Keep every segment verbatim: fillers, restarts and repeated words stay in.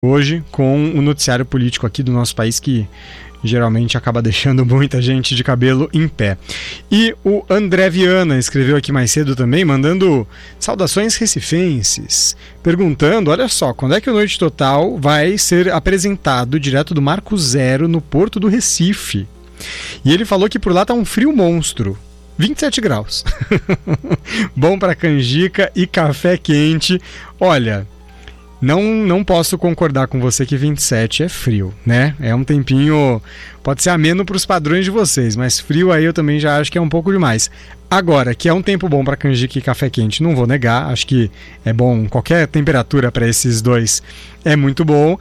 Hoje com o noticiário político aqui do nosso país, que geralmente acaba deixando muita gente de cabelo em pé. E o André Viana escreveu aqui mais cedo também, mandando saudações recifenses, perguntando, olha só, quando é que o Noite Total vai ser apresentado direto do Marco Zero no Porto do Recife? E ele falou que por lá tá um frio monstro, vinte e sete graus. Bom para canjica e café quente. Olha, Não, não posso concordar com você que vinte e sete é frio, né? É um tempinho, pode ser ameno para os padrões de vocês, mas frio aí eu também já acho que é um pouco demais. Agora, que é um tempo bom para canjica e café quente, não vou negar, acho que é bom, qualquer temperatura para esses dois é muito bom.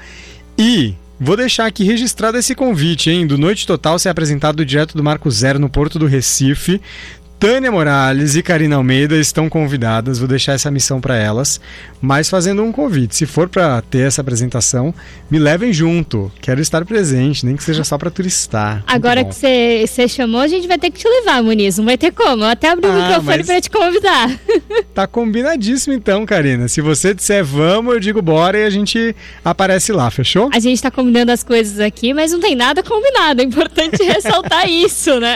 E vou deixar aqui registrado esse convite, hein, do Noite Total ser apresentado direto do Marco Zero no Porto do Recife. Tânia Morales e Karina Almeida estão convidadas, vou deixar essa missão para elas, mas fazendo um convite, se for para ter essa apresentação, me levem junto, quero estar presente, nem que seja só para turistar. Agora que você chamou, a gente vai ter que te levar, Muniz, não vai ter como, eu até abri o ah, microfone para te convidar. Tá combinadíssimo então, Karina, se você disser vamos, eu digo bora e a gente aparece lá, fechou? A gente tá combinando as coisas aqui, mas não tem nada combinado, é importante ressaltar isso, né?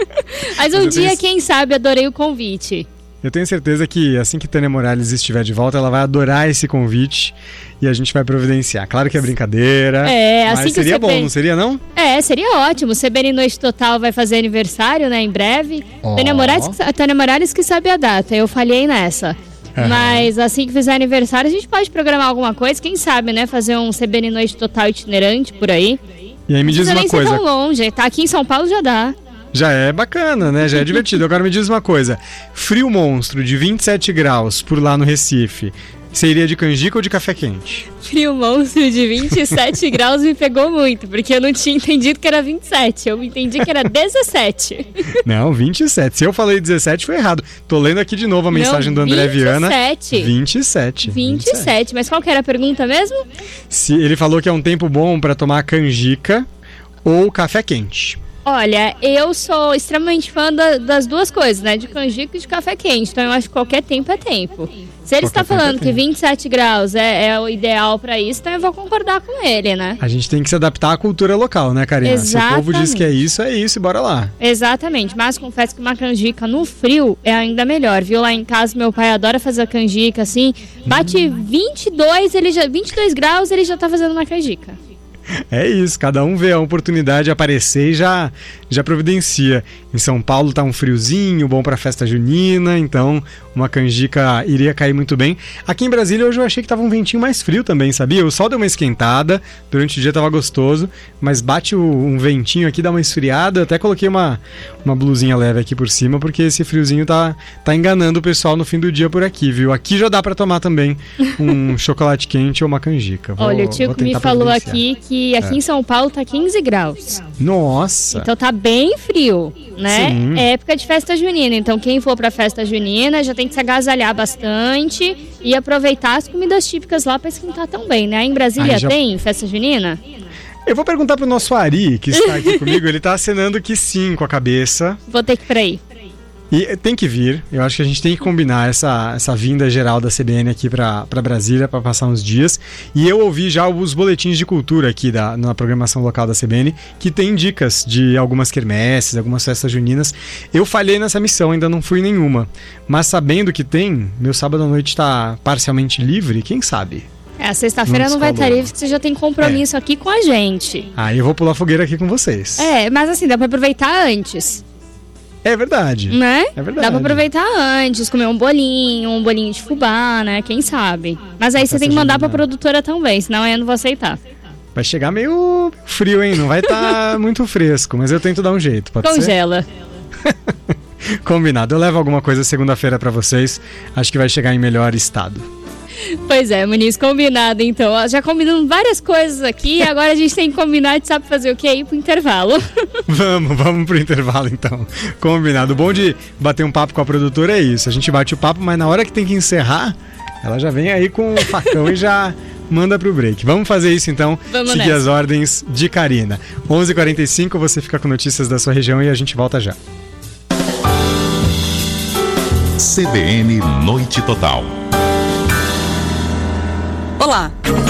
Mas um mas dia, tenho... quem sabe, Sabe, adorei o convite. Eu tenho certeza que assim que Tânia Morales estiver de volta, ela vai adorar esse convite e a gente vai providenciar. Claro que é brincadeira, é, assim mas que seria o C B N... bom, não seria não? É, seria ótimo. O C B N Noite Total vai fazer aniversário, né, em breve. Oh. Tânia Morales, Tânia Morales que sabe a data, eu falhei nessa. Uhum. Mas assim que fizer aniversário, a gente pode programar alguma coisa, quem sabe, né, fazer um C B N Noite Total itinerante por aí. E aí me diz uma coisa. Não precisa nem ser tão longe, tá aqui em São Paulo já dá. Já é bacana, né? Já é divertido. Agora me diz uma coisa. Frio monstro de vinte e sete graus por lá no Recife. Você iria de canjica ou de café quente? Frio monstro de vinte e sete graus me pegou muito, porque eu não tinha entendido que era vinte e sete. Eu entendi que era dezessete. Não, vinte e sete. Se eu falei dezessete, foi errado. Tô lendo aqui de novo a mensagem não, do André Viana. vinte e sete. vinte e sete. vinte e sete. Mas qual que era a pergunta mesmo? Se ele falou que é um tempo bom para tomar canjica ou café quente. Olha, eu sou extremamente fã da, das duas coisas, né? De canjica e de café quente. Então eu acho que qualquer tempo é tempo. Se ele está falando que vinte e sete graus é, é o ideal para isso, então eu vou concordar com ele, né? A gente tem que se adaptar à cultura local, né, Karina? Exatamente. Se o povo diz que é isso, é isso e bora lá. Exatamente, mas confesso que uma canjica no frio é ainda melhor, viu? Lá em casa meu pai adora fazer canjica, assim, bate hum. vinte e dois, ele já, vinte e dois graus, ele já tá fazendo uma canjica. É isso, cada um vê a oportunidade de aparecer e já, já providencia. Em São Paulo tá um friozinho, bom pra festa junina, então uma canjica iria cair muito bem. Aqui em Brasília hoje eu achei que tava um ventinho mais frio também, sabia? O sol deu uma esquentada, durante o dia tava gostoso, mas bate o, um ventinho aqui, dá uma esfriada. Eu até coloquei uma, uma blusinha leve aqui por cima, porque esse friozinho tá, tá enganando o pessoal no fim do dia por aqui, viu? Aqui já dá pra tomar também um chocolate quente ou uma canjica. Vou, Olha, o tio me falou aqui que aqui é. em São Paulo tá quinze graus. Nossa! Então tá bem frio, né? Sim. É época de festa junina, então quem for pra festa junina já tem que se agasalhar bastante e aproveitar as comidas típicas lá pra esquentar também, né? Em Brasília Ai, já... tem festa junina? Eu vou perguntar pro nosso Ari, que está aqui comigo, ele tá acenando que sim com a cabeça. Vou ter que ir pra aí. E tem que vir, eu acho que a gente tem que combinar essa, essa vinda geral da C B N aqui para Brasília para passar uns dias. E eu ouvi já os boletins de cultura aqui da, na programação local da C B N, que tem dicas de algumas quermesses, algumas festas juninas. Eu falhei nessa missão, ainda não fui nenhuma. Mas sabendo que tem, meu sábado à noite está parcialmente livre, quem sabe? É, a sexta-feira não, não vai estar livre, porque você já tem compromisso é. aqui com a gente. Ah, eu vou pular fogueira aqui com vocês. É, mas assim, dá para aproveitar antes. É verdade. Né? É verdade. Dá pra aproveitar antes, comer um bolinho, um bolinho de fubá, né? Quem sabe? Mas aí você tem que mandar pra produtora também, senão eu não vou aceitar. Vai chegar meio frio, hein? Não vai estar tá muito fresco, mas eu tento dar um jeito, pode Congela. ser? Combinado. Eu levo alguma coisa segunda-feira pra vocês. Acho que vai chegar em melhor estado. Pois é, Muniz, combinado então. Já combinamos várias coisas aqui, agora a gente tem que combinar, a gente sabe fazer o quê? Ir pro intervalo. Vamos, vamos pro intervalo então. Combinado. O bom de bater um papo com a produtora é isso. A gente bate o papo, mas na hora que tem que encerrar, ela já vem aí com o facão e já manda pro break. Vamos fazer isso então, vamos seguir nessa. as ordens de Karina. onze e quarenta e cinco, você fica com notícias da sua região e a gente volta já. C B N Noite Total. Olá,